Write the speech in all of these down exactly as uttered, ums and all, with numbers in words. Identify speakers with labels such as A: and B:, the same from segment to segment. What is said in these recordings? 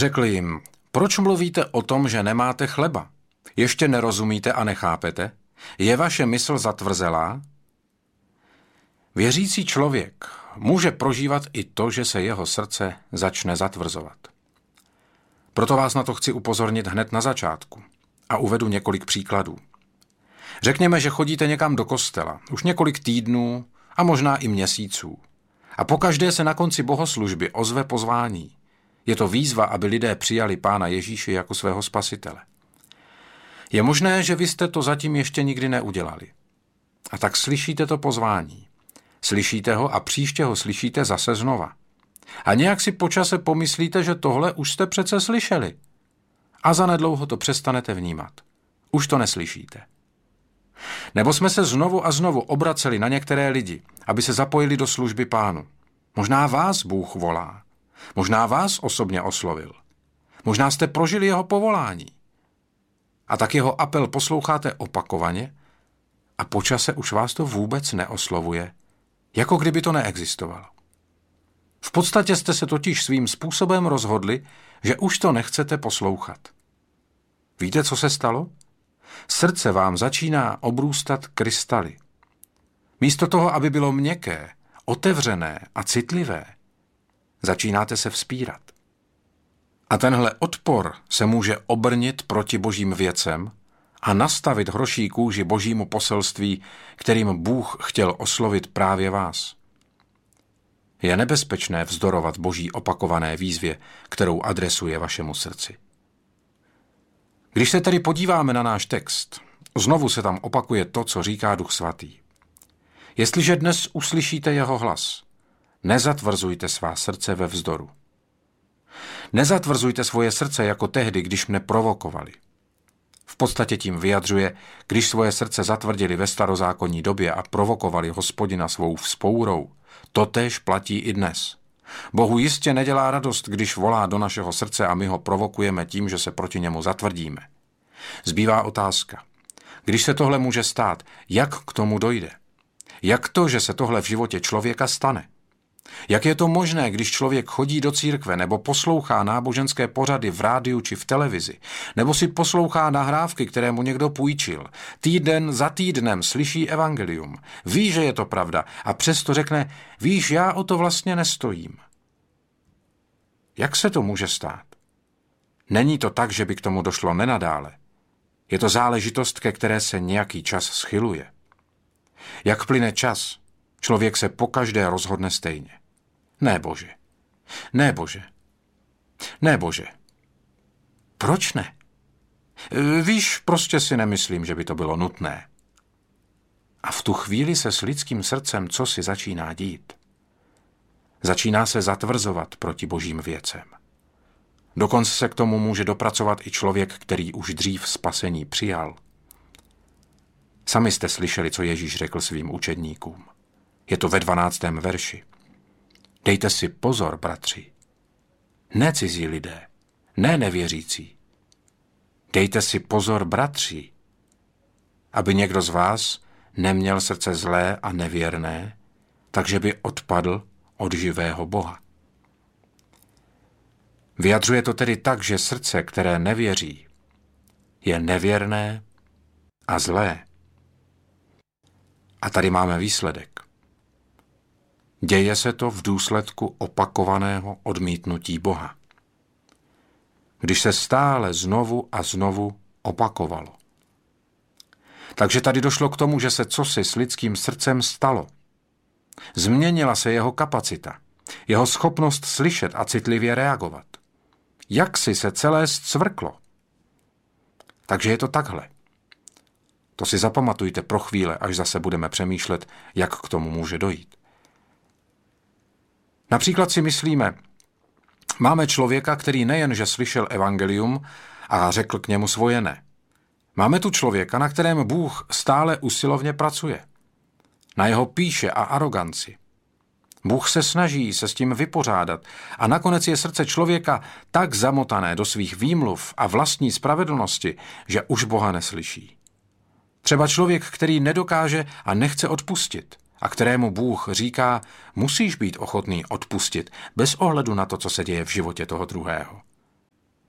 A: Řekl jim, proč mluvíte o tom, že nemáte chleba? Ještě nerozumíte a nechápete? Je vaše mysl zatvrzelá? Věřící člověk může prožívat i to, že se jeho srdce začne zatvrzovat. Proto vás na to chci upozornit hned na začátku a uvedu několik příkladů. Řekněme, že chodíte někam do kostela už několik týdnů a možná i měsíců. A pokaždé se na konci bohoslužby ozve pozvání. Je to výzva, aby lidé přijali Pána Ježíše jako svého spasitele. Je možné, že vy jste to zatím ještě nikdy neudělali. A tak slyšíte to pozvání. Slyšíte ho a příště ho slyšíte zase znova. A nějak si po čase pomyslíte, že tohle už jste přece slyšeli. A zanedlouho to přestanete vnímat. Už to neslyšíte. Nebo jsme se znovu a znovu obraceli na některé lidi, aby se zapojili do služby Pánu. Možná vás Bůh volá. Možná vás osobně oslovil. Možná jste prožili jeho povolání. A tak jeho apel posloucháte opakovaně a po čase už vás to vůbec neoslovuje, jako kdyby to neexistovalo. V podstatě jste se totiž svým způsobem rozhodli, že už to nechcete poslouchat. Víte, co se stalo? Srdce vám začíná obrůstat krystaly. Místo toho, aby bylo měkké, otevřené a citlivé, začínáte se vzpírat. A tenhle odpor se může obrnit proti božím věcem a nastavit hroší kůži božímu poselství, kterým Bůh chtěl oslovit právě vás. Je nebezpečné vzdorovat boží opakované výzvě, kterou adresuje vašemu srdci. Když se tedy podíváme na náš text, znovu se tam opakuje to, co říká Duch Svatý. Jestliže dnes uslyšíte jeho hlas, nezatvrzujte svá srdce ve vzdoru. Nezatvrzujte svoje srdce jako tehdy, když mne provokovali. V podstatě tím vyjadřuje, když svoje srdce zatvrdili ve starozákonní době a provokovali Hospodina svou vzpourou, totéž platí i dnes. Bohu jistě nedělá radost, když volá do našeho srdce a my ho provokujeme tím, že se proti němu zatvrdíme. Zbývá otázka. Když se tohle může stát, jak k tomu dojde? Jak to, že se tohle v životě člověka stane? Jak je to možné, když člověk chodí do církve nebo poslouchá náboženské pořady v rádiu či v televizi, nebo si poslouchá nahrávky, které mu někdo půjčil, týden za týdnem slyší evangelium, ví, že je to pravda a přesto řekne, víš, já o to vlastně nestojím. Jak se to může stát? Není to tak, že by k tomu došlo nenadále. Je to záležitost, ke které se nějaký čas schyluje. Jak plyne čas, člověk se pokaždé rozhodne stejně. Ne, Bože. Ne, Bože. Ne, Bože. Proč ne? Víš, prostě si nemyslím, že by to bylo nutné. A v tu chvíli se s lidským srdcem co si začíná dít. Začíná se zatvrzovat proti božím věcem. Dokonce se k tomu může dopracovat i člověk, který už dřív spasení přijal. Sami jste slyšeli, co Ježíš řekl svým učedníkům. Je to ve dvanáctém verši. Dejte si pozor, bratři. Ne cizí lidé, ne nevěřící. Dejte si pozor, bratři, aby někdo z vás neměl srdce zlé a nevěrné, takže by odpadl od živého Boha. Vyjadřuje to tedy tak, že srdce, které nevěří, je nevěrné a zlé. A tady máme výsledek. Děje se to v důsledku opakovaného odmítnutí Boha. Když se stále znovu a znovu opakovalo. Takže tady došlo k tomu, že se cosi s lidským srdcem stalo. Změnila se jeho kapacita, jeho schopnost slyšet a citlivě reagovat. Jak si se celé zcvrklo. Takže je to takhle. To si zapamatujte pro chvíle, až zase budeme přemýšlet, jak k tomu může dojít. Například si myslíme, máme člověka, který nejenže slyšel evangelium a řekl k němu svoje ne. Máme tu člověka, na kterém Bůh stále usilovně pracuje. Na jeho pýše a aroganci. Bůh se snaží se s tím vypořádat a nakonec je srdce člověka tak zamotané do svých výmluv a vlastní spravedlnosti, že už Boha neslyší. Třeba člověk, který nedokáže a nechce odpustit a kterému Bůh říká, musíš být ochotný odpustit bez ohledu na to, co se děje v životě toho druhého.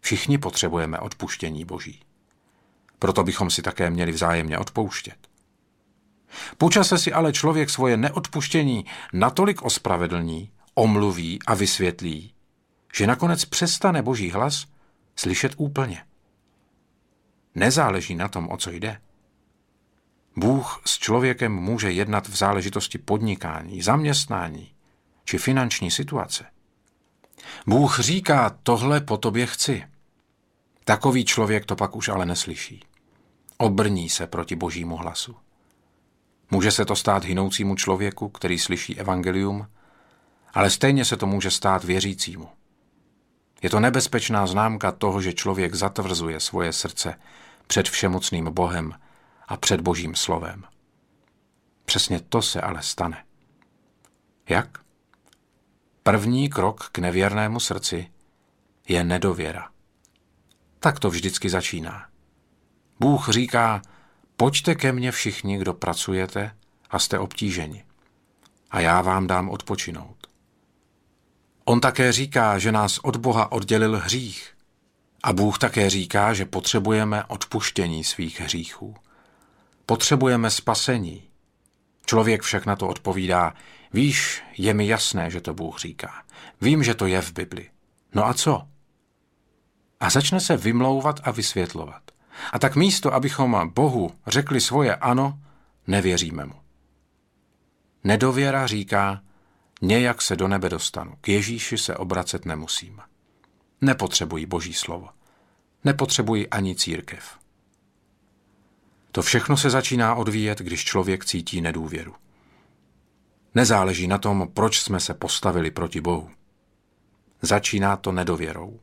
A: Všichni potřebujeme odpuštění Boží. Proto bychom si také měli vzájemně odpouštět. Po čase si ale člověk svoje neodpuštění natolik ospravedlní, omluví a vysvětlí, že nakonec přestane Boží hlas slyšet úplně. Nezáleží na tom, o co jde. Bůh s člověkem může jednat v záležitosti podnikání, zaměstnání či finanční situace. Bůh říká, tohle po tobě chci. Takový člověk to pak už ale neslyší. Obrní se proti Božímu hlasu. Může se to stát hynoucímu člověku, který slyší evangelium, ale stejně se to může stát věřícímu. Je to nebezpečná známka toho, že člověk zatvrzuje svoje srdce před všemocným Bohem a před Božím slovem. Přesně to se ale stane. Jak? První krok k nevěrnému srdci je nedověra. Tak to vždycky začíná. Bůh říká, pojďte ke mně všichni, kdo pracujete a jste obtíženi, a já vám dám odpočinout. On také říká, že nás od Boha oddělil hřích. A Bůh také říká, že potřebujeme odpuštění svých hříchů. Potřebujeme spasení. Člověk však na to odpovídá, víš, je mi jasné, že to Bůh říká. Vím, že to je v Bibli. No a co? A začne se vymlouvat a vysvětlovat. A tak místo, abychom Bohu řekli svoje ano, nevěříme mu. Nedověra říká, nějak se do nebe dostanu, k Ježíši se obracet nemusím. Nepotřebuji Boží slovo. Nepotřebuji ani církev. To všechno se začíná odvíjet, když člověk cítí nedůvěru. Nezáleží na tom, proč jsme se postavili proti Bohu. Začíná to nedověrou.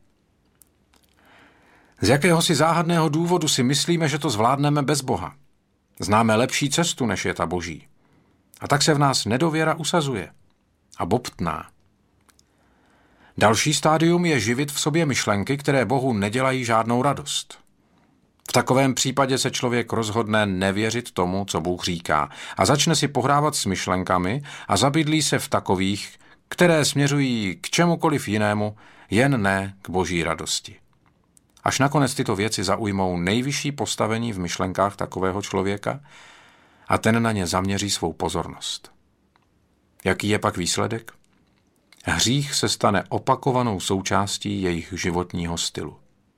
A: Z jakéhosi záhadného důvodu si myslíme, že to zvládneme bez Boha. Známe lepší cestu, než je ta Boží. A tak se v nás nedověra usazuje a bobtná. Další stádium je živit v sobě myšlenky, které Bohu nedělají žádnou radost. V takovém případě se člověk rozhodne nevěřit tomu, co Bůh říká, a začne si pohrávat s myšlenkami a zabydlí se v takových, které směřují k čemukoliv jinému, jen ne k Boží radosti. Až nakonec tyto věci zaujmou nejvyšší postavení v myšlenkách takového člověka a ten na ně zaměří svou pozornost. Jaký je pak výsledek? Hřích se stane opakovanou součástí jejich životního stylu.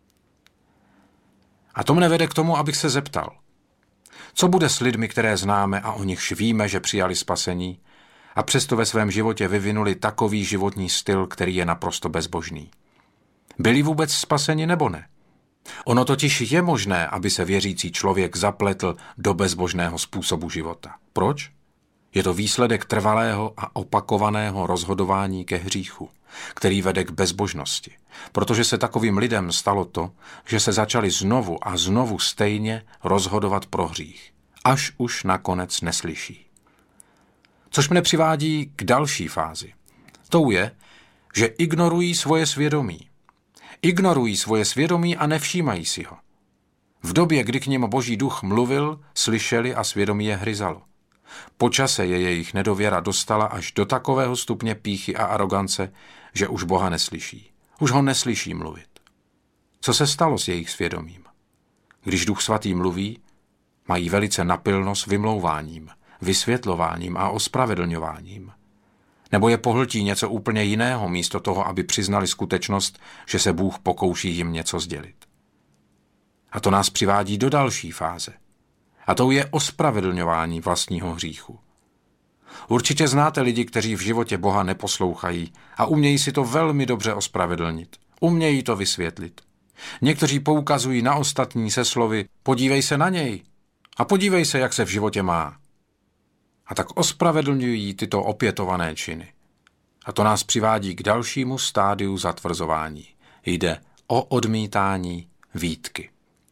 A: A to mne vede k tomu, abych se zeptal, co bude s lidmi, které známe a o nichž víme, že přijali spasení a přesto ve svém životě vyvinuli takový životní styl, který je naprosto bezbožný. Byli vůbec spaseni nebo ne? Ono totiž je možné, aby se věřící člověk zapletl do bezbožného způsobu života. Proč? Je to výsledek trvalého a opakovaného rozhodování ke hříchu, který vede k bezbožnosti, protože se takovým lidem stalo to, že se začali znovu a znovu stejně rozhodovat pro hřích, až už nakonec neslyší. Což mne přivádí k další fázi. Tou je, že ignorují svoje svědomí. Ignorují svoje svědomí a nevšímají si ho. V době, kdy k nim Boží duch mluvil, slyšeli a svědomí je hryzalo. Po čase je jejich nedověra dostala až do takového stupně pýchy a arogance, že už Boha neslyší. Už ho neslyší mluvit. Co se stalo s jejich svědomím? Když Duch Svatý mluví, mají velice napilno s vymlouváním, vysvětlováním a ospravedlňováním. Nebo je pohltí něco úplně jiného, místo toho, aby přiznali skutečnost, že se Bůh pokouší jim něco sdělit. A to nás přivádí do další fáze. A tou je ospravedlňování vlastního hříchu. Určitě znáte lidi, kteří v životě Boha neposlouchají a umějí si to velmi dobře ospravedlnit. Umějí to vysvětlit. Někteří poukazují na ostatní se slovy podívej se na něj a podívej se, jak se v životě má. A tak ospravedlňují tyto opětované činy. A to nás přivádí k dalšímu stádiu zatvrzování. Jde o odmítání výtky.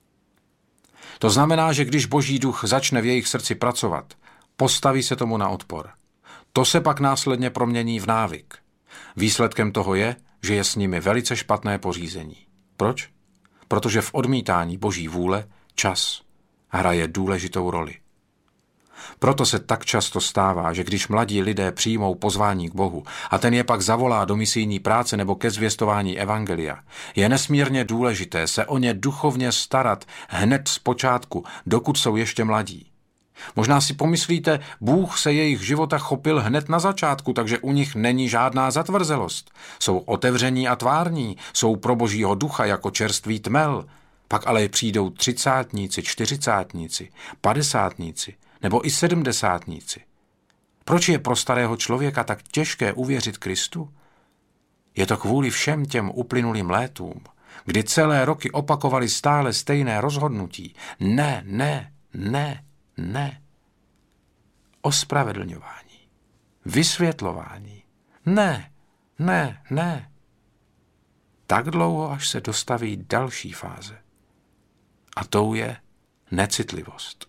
A: To znamená, že když Boží duch začne v jejich srdci pracovat, postaví se tomu na odpor. To se pak následně promění v návyk. Výsledkem toho je, že je s nimi velice špatné pořízení. Proč? Protože v odmítání Boží vůle čas hraje důležitou roli. Proto se tak často stává, že když mladí lidé přijmou pozvání k Bohu a ten je pak zavolá do misijní práce nebo ke zvěstování evangelia, je nesmírně důležité se o ně duchovně starat hned z počátku, dokud jsou ještě mladí. Možná si pomyslíte, Bůh se jejich života chopil hned na začátku, takže u nich není žádná zatvrzelost. Jsou otevření a tvární, jsou pro Božího ducha jako čerstvý tmel. Pak ale přijdou třicátníci, čtyřicátníci, padesátníci nebo i sedmdesátníci. Proč je pro starého člověka tak těžké uvěřit Kristu? Je to kvůli všem těm uplynulým létům, kdy celé roky opakovali stále stejné rozhodnutí. Ne, ne, ne, ne. Ospravedlňování, vysvětlování. Ne, ne, ne. Tak dlouho, až se dostaví další fáze. A tou je necitlivost.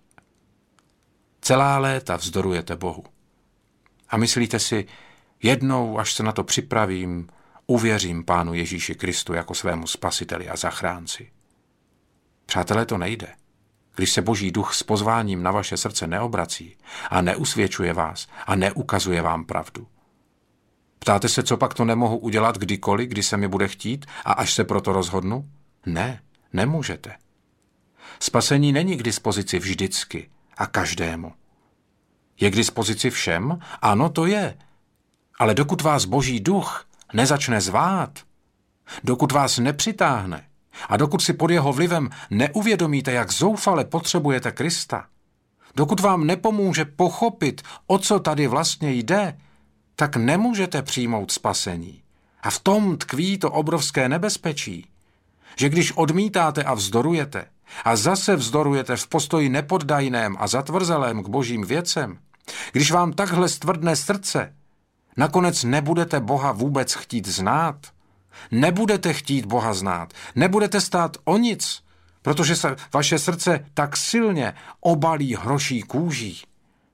A: Celá léta vzdorujete Bohu. A myslíte si, jednou, až se na to připravím, uvěřím Pánu Ježíši Kristu jako svému spasiteli a zachránci. Přátelé, to nejde. Když se Boží duch s pozváním na vaše srdce neobrací a neusvědčuje vás a neukazuje vám pravdu. Ptáte se, co pak to nemohu udělat kdykoliv, kdy se mi bude chtít a až se proto rozhodnu? Ne, nemůžete. Spasení není k dispozici vždycky a každému. Je k dispozici všem? Ano, to je. Ale dokud vás Boží duch nezačne zvát, dokud vás nepřitáhne a dokud si pod jeho vlivem neuvědomíte, jak zoufale potřebujete Krista, dokud vám nepomůže pochopit, o co tady vlastně jde, tak nemůžete přijmout spasení. A v tom tkví to obrovské nebezpečí, že když odmítáte a vzdorujete, a zase vzdorujete v postoji nepoddajném a zatvrzelém k božím věcem, když vám takhle stvrdne srdce, nakonec nebudete Boha vůbec chtít znát. Nebudete chtít Boha znát, nebudete stát o nic, protože se vaše srdce tak silně obalí hroší kůží.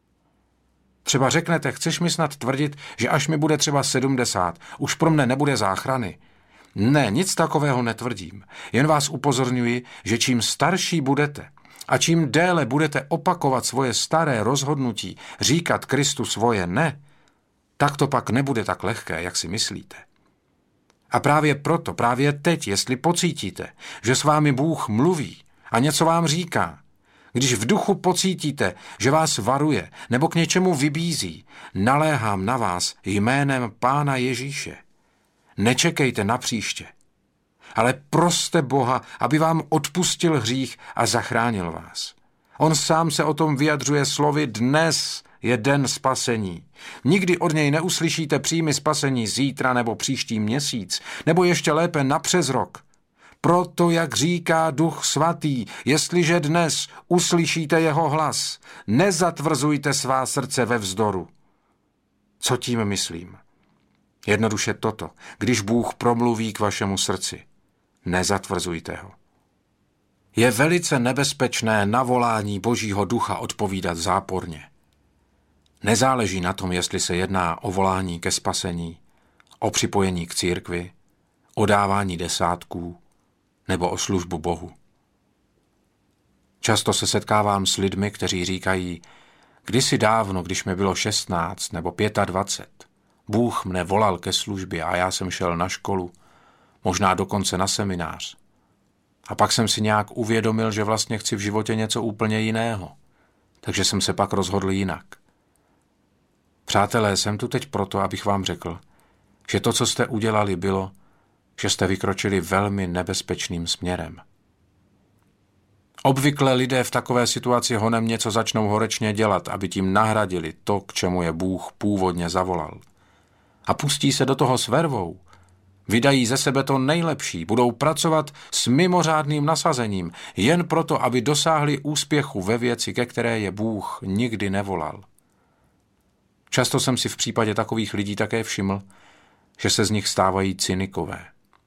A: Třeba řeknete, chceš mi snad tvrdit, že až mi bude třeba sedmdesát, už pro mne nebude záchrany. Ne, nic takového netvrdím. Jen vás upozorňuji, že čím starší budete a čím déle budete opakovat svoje staré rozhodnutí, říkat Kristu svoje ne, tak to pak nebude tak lehké, jak si myslíte. A právě proto, právě teď, jestli pocítíte, že s vámi Bůh mluví a něco vám říká, když v duchu pocítíte, že vás varuje nebo k něčemu vybízí, naléhám na vás jménem Pána Ježíše. Nečekejte na příště, ale proste Boha, aby vám odpustil hřích a zachránil vás. On sám se o tom vyjadřuje slovy dnes je den spasení. Nikdy od něj neuslyšíte příjmy spasení zítra nebo příští měsíc, nebo ještě lépe napřes rok. Proto, jak říká Duch Svatý, jestliže dnes uslyšíte jeho hlas, nezatvrzujte svá srdce ve vzdoru. Co tím myslím? Jednoduše toto, když Bůh promluví k vašemu srdci, nezatvrzujte ho. Je velice nebezpečné na volání Božího ducha odpovídat záporně. Nezáleží na tom, jestli se jedná o volání ke spasení, o připojení k církvi, o dávání desátků nebo o službu Bohu. Často se setkávám s lidmi, kteří říkají, kdysi dávno, když mi bylo šestnáct nebo dvacet pět, Bůh mne volal ke službě a já jsem šel na školu, možná dokonce na seminář. A pak jsem si nějak uvědomil, že vlastně chci v životě něco úplně jiného. Takže jsem se pak rozhodl jinak. Přátelé, jsem tu teď proto, abych vám řekl, že to, co jste udělali, bylo, že jste vykročili velmi nebezpečným směrem. Obvykle lidé v takové situaci honem něco začnou horečně dělat, aby tím nahradili to, k čemu je Bůh původně zavolal. A pustí se do toho s vervou. Vydají ze sebe to nejlepší, budou pracovat s mimořádným nasazením, jen proto, aby dosáhli úspěchu ve věci, ke které je Bůh nikdy nevolal. Často jsem si v případě takových lidí také všiml, že se z nich stávají cynikové.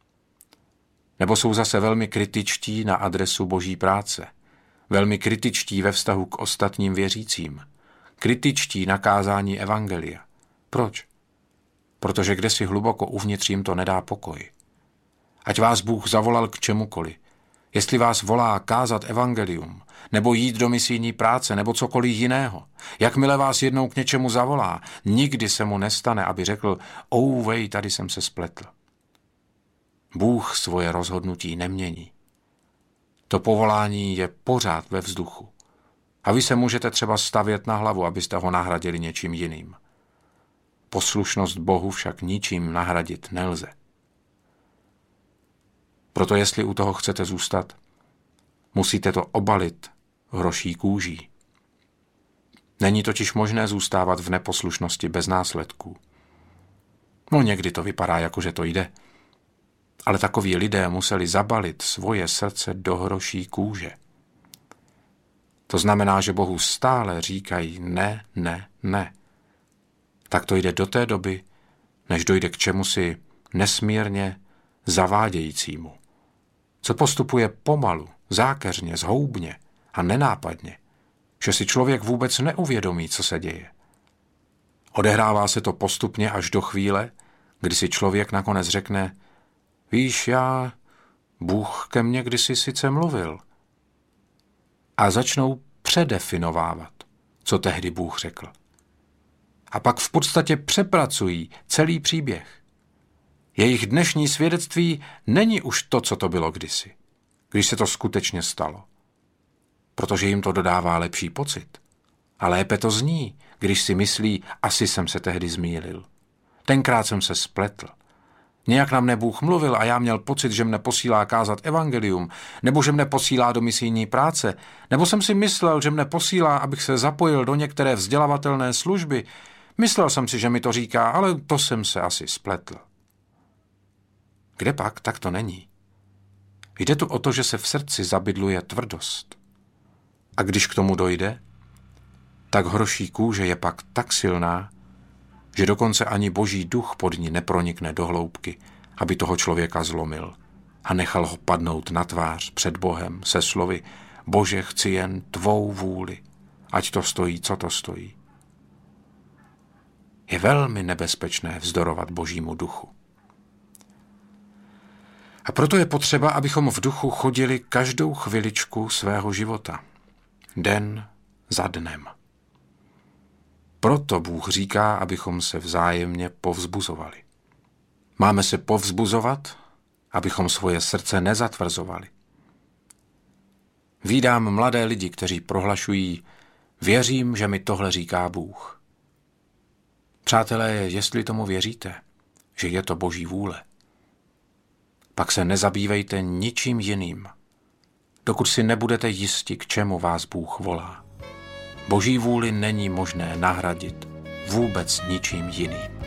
A: Nebo jsou zase velmi kritičtí na adresu Boží práce, velmi kritičtí ve vztahu k ostatním věřícím, kritičtí na kázání evangelia. Proč? Protože kdesi hluboko uvnitř jim to nedá pokoj. Ať vás Bůh zavolal k čemukoliv, Jestli vás volá kázat evangelium, nebo jít do misijní práce, nebo cokoliv jiného, jakmile vás jednou k něčemu zavolá, nikdy se mu nestane, aby řekl, ouvej, tady jsem se spletl. Bůh svoje rozhodnutí nemění. To povolání je pořád ve vzduchu. A vy se můžete třeba stavět na hlavu, abyste ho nahradili něčím jiným. Poslušnost Bohu však ničím nahradit nelze. Proto jestli u toho chcete zůstat, musíte to obalit hroší kůží. Není totiž možné zůstávat v neposlušnosti bez následků. No někdy to vypadá, jako že to jde. Ale takoví lidé museli zabalit svoje srdce do hroší kůže. To znamená, že Bohu stále říkají ne, ne, ne. Tak to jde do té doby, než dojde k čemusi nesmírně zavádějícímu, co postupuje pomalu, zákeřně, zhoubně a nenápadně, že si člověk vůbec neuvědomí, co se děje. Odehrává se to postupně až do chvíle, kdy si člověk nakonec řekne, víš, já, Bůh ke mně kdysi sice mluvil. A začnou předefinovávat, co tehdy Bůh řekl. A pak v podstatě přepracují celý příběh. Jejich dnešní svědectví není už to, co to bylo kdysi, když se to skutečně stalo. Protože jim to dodává lepší pocit. A lépe to zní, když si myslí, asi jsem se tehdy zmýlil. Tenkrát jsem se spletl. Nějak na mne Bůh mluvil a já měl pocit, že mne posílá kázat evangelium, nebo že mne posílá do misijní práce, nebo jsem si myslel, že mne posílá, abych se zapojil do některé vzdělavatelné služby. Myslel jsem si, že mi to říká, ale to jsem se asi spletl. Kde pak, tak to není. Jde tu o to, že se v srdci zabydluje tvrdost. A když k tomu dojde, tak hroší kůže je pak tak silná, že dokonce ani Boží duch pod ní nepronikne do hloubky, aby toho člověka zlomil a nechal ho padnout na tvář před Bohem se slovy Bože, chci jen tvou vůli, ať to stojí, co to stojí. Je velmi nebezpečné vzdorovat Božímu duchu. A proto je potřeba, abychom v duchu chodili každou chviličku svého života, den za dnem. Proto Bůh říká, abychom se vzájemně povzbuzovali. Máme se povzbuzovat, abychom svoje srdce nezatvrzovali. Vídám mladé lidi, kteří prohlašují, věřím, že mi tohle říká Bůh. Přátelé, jestli tomu věříte, že je to Boží vůle, pak se nezabývejte ničím jiným, dokud si nebudete jisti, k čemu vás Bůh volá. Boží vůli není možné nahradit vůbec ničím jiným.